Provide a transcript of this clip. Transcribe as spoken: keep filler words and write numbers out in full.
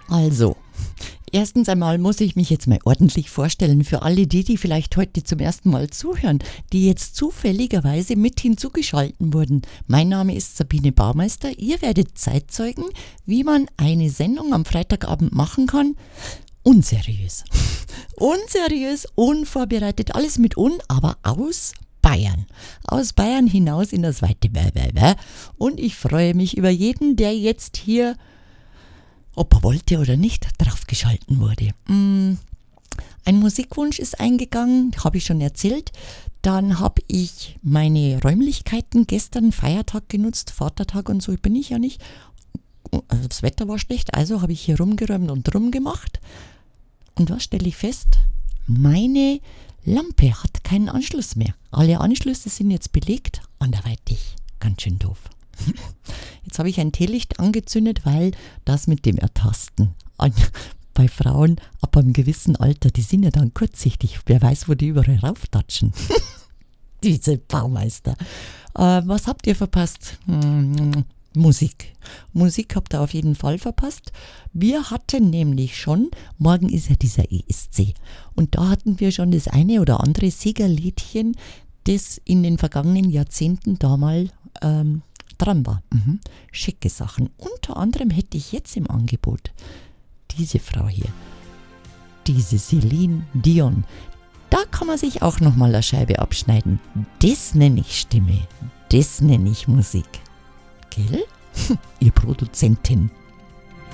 Also, erstens einmal muss ich mich jetzt mal ordentlich vorstellen für alle die, die vielleicht heute zum ersten Mal zuhören, die jetzt zufälligerweise mit hinzugeschalten wurden. Mein Name ist Sabine Baumeister. Ihr werdet Zeitzeugen, wie man eine Sendung am Freitagabend machen kann. Unseriös. Unseriös, unvorbereitet, alles mit un, aber aus Bayern. Aus Bayern hinaus in das weite Bäh. Und ich freue mich über jeden, der jetzt hier, ob er wollte oder nicht, draufgeschalten wurde. Mm, ein Musikwunsch ist eingegangen, habe ich schon erzählt. Dann habe ich meine Räumlichkeiten gestern, Feiertag genutzt, Vatertag und so, bin ich ja nicht. Das Wetter war schlecht, also habe ich hier rumgeräumt und rumgemacht. Und was stelle ich fest? Meine Lampe hat keinen Anschluss mehr. Alle Anschlüsse sind jetzt belegt, anderweitig. Ganz schön doof. Jetzt habe ich ein Teelicht angezündet, weil das mit dem Ertasten an, bei Frauen ab einem gewissen Alter, die sind ja dann kurzsichtig. Wer weiß, wo die überall rauftatschen. Diese Baumeister. Äh, was habt ihr verpasst? Hm, Musik. Musik habt ihr auf jeden Fall verpasst. Wir hatten nämlich schon, morgen ist ja dieser E S C. Und da hatten wir schon das eine oder andere Siegerliedchen, das in den vergangenen Jahrzehnten da mal ähm, dran war. Mhm. Schicke Sachen. Unter anderem hätte ich jetzt im Angebot diese Frau hier. Diese Celine Dion. Da kann man sich auch nochmal eine Scheibe abschneiden. Das nenne ich Stimme. Das nenne ich Musik. Gell? Ihr Produzentin.